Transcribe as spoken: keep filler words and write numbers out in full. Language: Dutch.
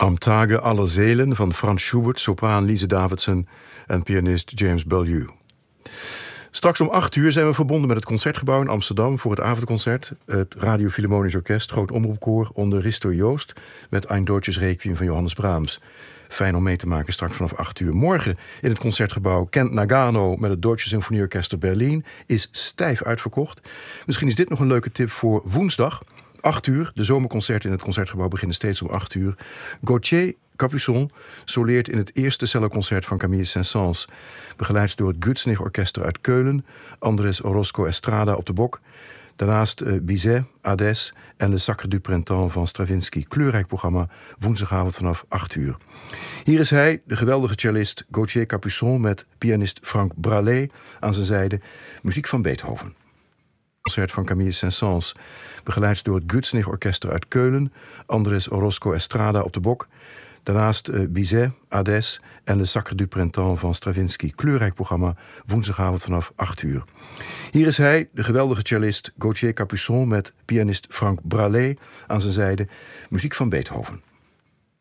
Am Tage aller Seelen van Franz Schubert, sopraan Lise Davidson en pianist James Beaulieu. Straks om acht uur zijn we verbonden met het Concertgebouw in Amsterdam voor het avondconcert. Het Radio Philharmonisch Orkest, groot omroepkoor onder Risto Joost met Ein Deutsches Requiem van Johannes Brahms. Fijn om mee te maken straks vanaf acht uur. Morgen in het Concertgebouw Kent Nagano met het Deutsche Symfonieorchester Berlin is stijf uitverkocht. Misschien is dit nog een leuke tip voor woensdag. acht uur, de zomerconcerten in het Concertgebouw beginnen steeds om acht uur. Gauthier Capuçon soleert in het eerste celloconcert van Camille Saint-Saëns, begeleid door het Gutsenich Orkester uit Keulen, Andrés Orozco Estrada op de bok. Daarnaast uh, Bizet, Hadès en Le Sacre du Printemps van Stravinsky. Kleurrijk programma, woensdagavond vanaf acht uur. Hier is hij, de geweldige cellist Gauthier Capuçon met pianist Frank Bralet aan zijn zijde. Muziek van Beethoven. Concert van Camille Saint-Saëns, begeleid door het Gutsenich Orkester uit Keulen, Andrés Orozco Estrada op de bok. Daarnaast uh, Bizet, Hadès en Le Sacre du Printemps van Stravinsky. Kleurrijk programma, woensdagavond vanaf acht uur. Hier is hij, de geweldige cellist Gauthier Capuçon met pianist Frank Bralet aan zijn zijde. Muziek van Beethoven.